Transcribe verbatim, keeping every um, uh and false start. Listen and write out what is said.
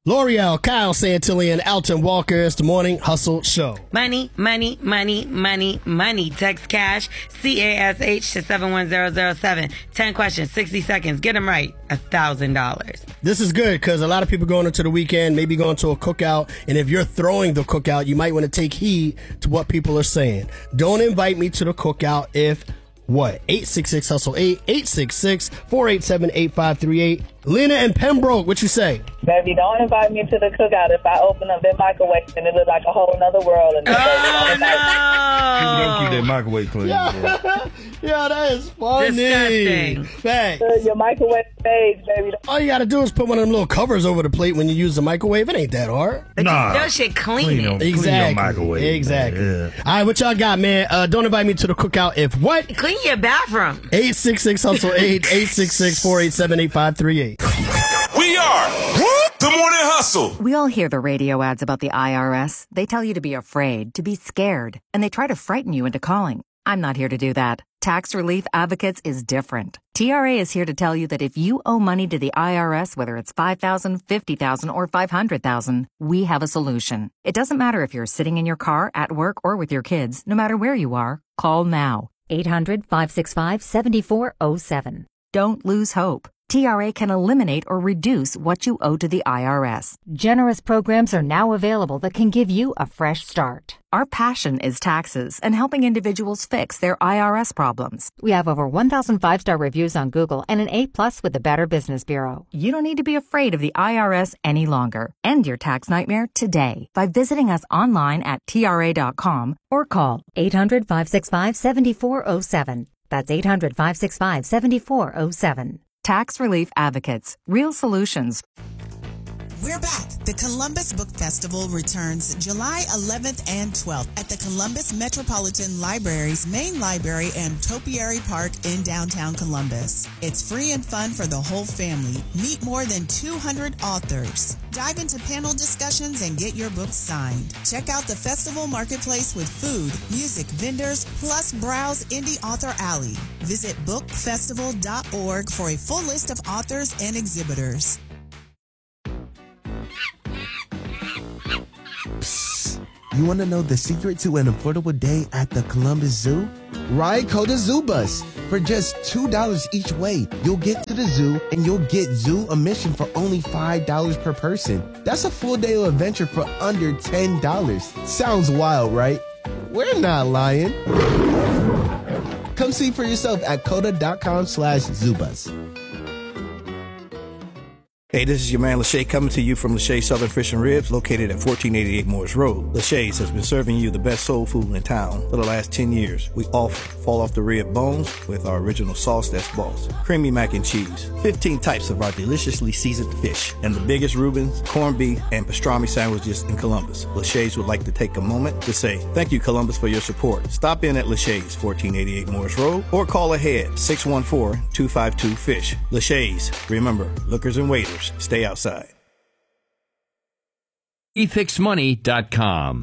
L'Oreal, Kyle Santillan, Alton Walker. It's the Morning Hustle Show. Money, money, money, money, money. Text cash, C A S H to seven one zero zero seven. ten questions, sixty seconds. Get them right. one thousand dollars. This is good because a lot of people going into the weekend, maybe going to a cookout, and if you're throwing the cookout, you might want to take heed to what people are saying. Don't invite me to the cookout if what? eight six six hustle eight, eight six six, four eight seven, eight five three eight. Lena and Pembroke, what you say? Baby, don't invite me to the cookout if I open up that microwave and it look like a whole nother world. And oh, no. People don't keep their microwave clean. Yeah, yeah, that is funny. Disgusting. Thanks. Uh, your microwave fades, baby. All you got to do is put one of them little covers over the plate when you use the microwave. It ain't that hard. But Nah. you still should clean, Clean it. them. Exactly. Clean your microwave, exactly. man. Yeah. All right, what y'all got, man? Uh, don't invite me to the cookout if what? Clean your bathroom. eight six six hustle eight, eight six six, four eight seven, eight five three eight. We are the Morning Hustle. We all hear the radio ads about the I R S. They tell you to be afraid, to be scared, and they try to frighten you into calling. I'm not here to do that. Tax Relief Advocates is different. T R A is here to tell you that if you owe money to the I R S, whether it's five thousand dollars, fifty thousand dollars, or five hundred thousand dollars, we have a solution. It doesn't matter if you're sitting in your car, at work, or with your kids. No matter where you are, call now. eight hundred, five six five, seven four zero seven. Don't lose hope. T R A can eliminate or reduce what you owe to the I R S. Generous programs are now available that can give you a fresh start. Our passion is taxes and helping individuals fix their I R S problems. We have over one thousand five-star reviews on Google and an A plus with the Better Business Bureau. You don't need to be afraid of the I R S any longer. End your tax nightmare today by visiting us online at T R A dot com or call eight hundred, five six five, seven four zero seven. That's eight hundred, five six five, seven four zero seven. Tax Relief Advocates. Real solutions. We're back. The Columbus Book Festival returns July eleventh and twelfth at the Columbus Metropolitan Library's main library and Topiary Park in downtown Columbus. It's free and fun for the whole family. Meet more than two hundred authors. Dive into panel discussions and get your books signed. Check out the festival marketplace with food, music, vendors, plus browse Indie Author Alley. Visit book festival dot org for a full list of authors and exhibitors. You want to know the secret to an affordable day at the Columbus Zoo? Ride Coda Zoo Bus. For just two dollars each way, you'll get to the zoo and you'll get zoo admission for only five dollars per person. That's a full day of adventure for under ten dollars. Sounds wild, right? We're not lying. Come see for yourself at coda dot com slash zoobus. Hey, this is your man Lachey coming to you from Lachey Southern Fish and Ribs, located at fourteen eighty-eight Morris Road. Lachey's has been serving you the best soul food in town for the last ten years. We offer fall off the rib bones with our original sauce that's boss, creamy mac and cheese, fifteen types of our deliciously seasoned fish, and the biggest Rubens, corned beef, and pastrami sandwiches in Columbus. Lachey's would like to take a moment to say thank you, Columbus, for your support. Stop in at Lachey's, fourteen eighty-eight Morris Road, or call ahead six one four, two five two, FISH. Lachey's, remember, lookers and waiters, stay outside. e fix money dot com